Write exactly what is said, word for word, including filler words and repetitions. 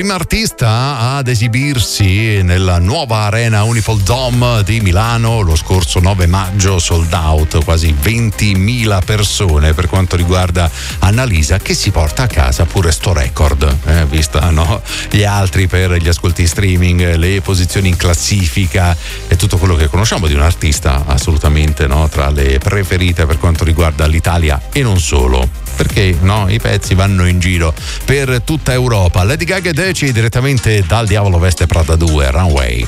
prima artista ad esibirsi nella nuova arena Unipol Dome di Milano lo scorso nove maggio, sold out, quasi ventimila persone per quanto riguarda Annalisa, che si porta a casa pure sto record, eh, vista no? Gli altri per gli ascolti streaming, le posizioni in classifica e tutto quello che conosciamo di un artista assolutamente no? Tra le preferite per quanto riguarda l'Italia e non solo, perché no? I pezzi vanno in giro per tutta Europa. Lady Gaga e Deci direttamente dal Diavolo Veste Prada due, Runway.